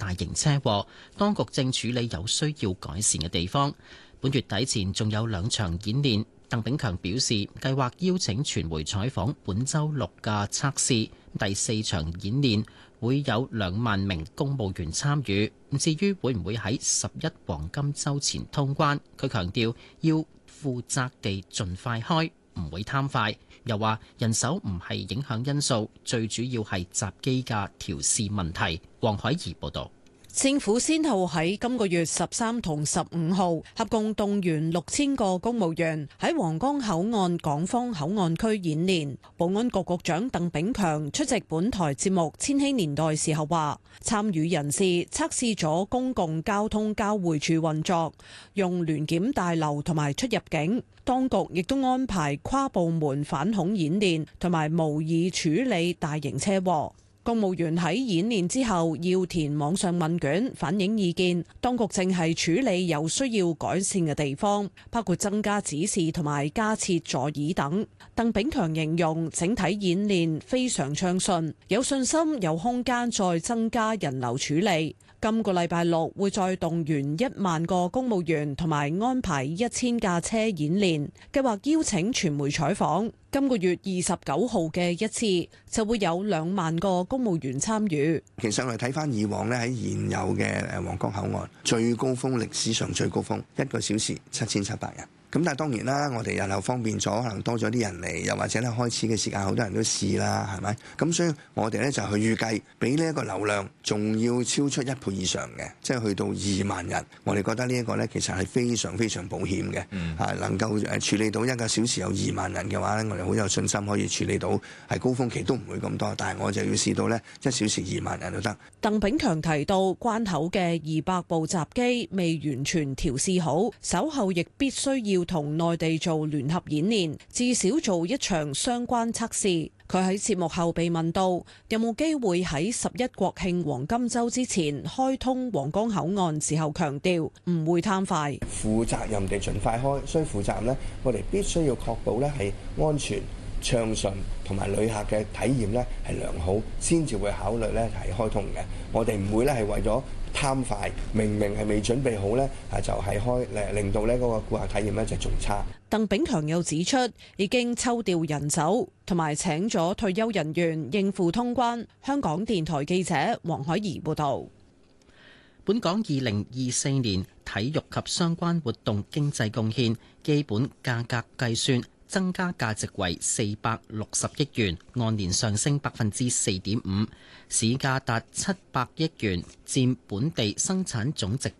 大型車禍，當局正處理有需要改善嘅地方。本月底前仲有2場演練。鄧炳強表示，計劃邀請傳媒採訪本週6嘅測試，第4場演練會有2萬名公務員參與。至於會唔會喺11黃金週前通關，佢強調要負責地盡快開，唔會貪快。又話人手唔係影響因素，最主要係閘機嘅調試問題。黃海怡報導。 政府先後喺今個月13同15號合共動員6000個公務員喺皇崗口岸港方口岸區演練。保安局局長鄧炳強出席本台節目《千禧年代》時候話，參與人士測試咗公共交通交匯處運作，用聯檢大樓同埋出入境。當局亦都安排跨部門反恐演練同埋模擬處理大型車禍。公務員喺演練之後要填網上問卷反映意見，當局正係處理有需要改善嘅地方，包括增加指示同埋加設座椅等。鄧炳強形容整體演練非常暢順，有信心有空間再增加人流處理。今個禮拜6會再動員1萬個公務員同埋安排1000架車演練，計劃邀請傳媒採訪。今個月29號嘅一次就會有2萬個公務員參與。 其實我哋睇翻以往咧，喺現有嘅皇崗口岸最高峰，歷史上最高峰1個小時7700人。咁但係當然啦，我哋人流方便咗，可能多咗啲人嚟，又或者咧開始嘅時間好多人都試啦，係咪？咁所以我哋咧就去預計比呢一個流量仲要超出1倍以上嘅，即係去到2萬人。我哋覺得呢一個咧其實係非常非常保險嘅，能夠處理到1個小時有2萬人嘅話咧，我哋好有信心可以處理到，係高峰期都唔會咁多，但係我就要試到咧1小時2萬人都得。 鄧炳強提到，關口嘅200部閘機未完全調試好，稍後亦必須要同內地做聯合演練，至少做1場相關測試。佢喺節目後被問到有冇機會喺11國慶黃金週之前開通皇崗口岸時候，強調唔會貪快， 負責任地盡快開。所以負責任呢，我哋必須要確保呢係安全暢順同埋旅客嘅體驗呢係良好，先至會考慮呢係開通嘅。我哋唔會呢係為咗貪快，明明係未準備好呢，就係開令到呢嗰個顧客體驗呢就仲差。 鄧炳強又指出，已經抽調人手同埋請咗退休人員應付通關。香港電台記者黃海怡報導。 本港2024年體育及相關活動經濟貢獻基本價格計算增加價值為460億元，按年上升4.5%，市價達700億元，佔本地生產總值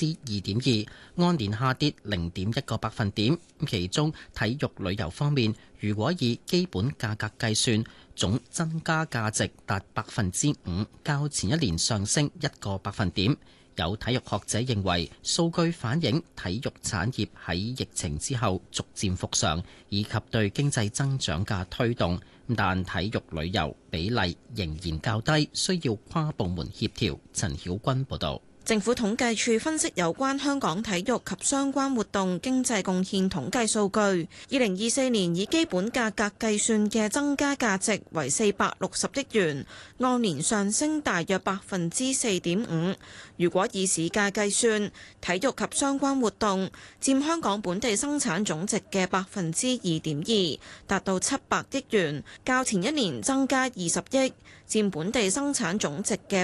2.2%，按年下跌0.1個百分點。其中體育旅遊方面，如果以基本價格計算，總增加價值達5%，較前一年上升1個百分點。有體育學者認為，數據反映體育產業喺疫情之後逐漸復常，以及對經濟增長嘅推動。但體育旅遊比例仍然較低，需要跨部門協調。陳曉君報導。 政府統計處分析有關香港體育及相關活動經濟貢獻統計數據，2024年以基本價格計算嘅增加價值為460億元，按年上升大約4.5%。如果以市價計算，體育及相關活動佔香港本地生產總值嘅2.2%，達到700億元，較前一年增加20億，佔本地生產總值嘅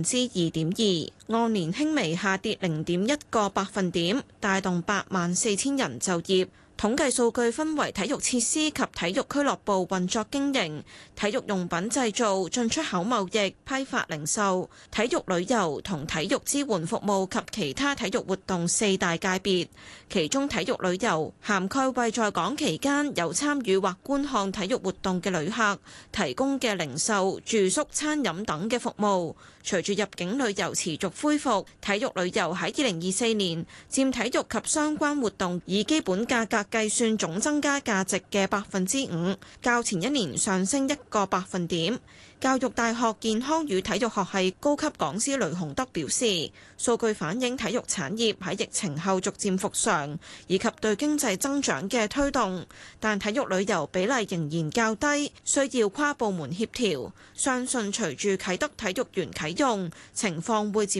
2.2%，按年輕微下跌0.1個百分點，帶動84000人就業。統計數據分為體育設施及體育俱樂部運作經營、體育用品製造、進出口貿易、批發零售、體育旅遊同體育支援服務及其他體育活動4大界別。其中體育旅遊涵蓋為在港期間有參與或觀看體育活動嘅旅客提供嘅零售、住宿、餐飲等嘅服務。隨住入境旅遊持續恢復，體育旅遊喺2024年佔體育及相關活動以基本價格計算總增加價值嘅5%，較前一年上升1個百分點。教育大學健康與體育學系高級講師雷洪德表示，數據反映體育產業喺疫情後逐漸復常，以及對經濟增長嘅推動，但體育旅遊比例仍然較低，需要跨部門協調。相信隨住啟德體育園啟用，情況會漸